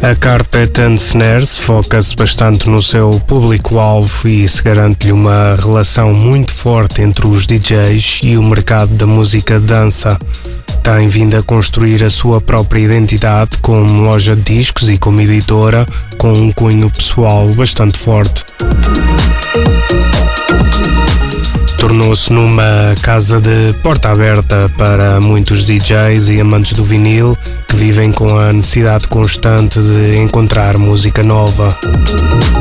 A Carpet and Snares foca-se bastante no seu público-alvo e se garante-lhe uma relação muito forte entre os DJs e o mercado da música de dança. Tem vindo a construir a sua própria identidade como loja de discos e como editora, com um cunho pessoal bastante forte. Tornou-se numa casa de porta aberta para muitos DJs e amantes do vinil que vivem com a necessidade constante de encontrar música nova.